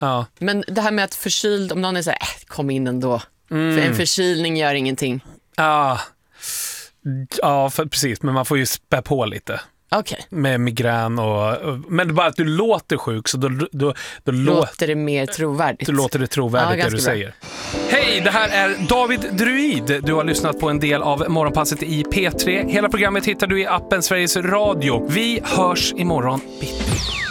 Ja. Men det här med att förkyld, om någon är så här, kom in ändå. För en förkylning gör ingenting. Ja, precis. Men man får ju spä på lite. Okej. Med migrän men det är bara att du låter sjuk, så då Låter det mer trovärdigt. Du låter det trovärdigt, det du säger. Hej, det här är David Druid. Du har lyssnat på en del av Morgonpasset i P3. Hela programmet hittar du i appen Sveriges Radio. Vi hörs imorgon bitti.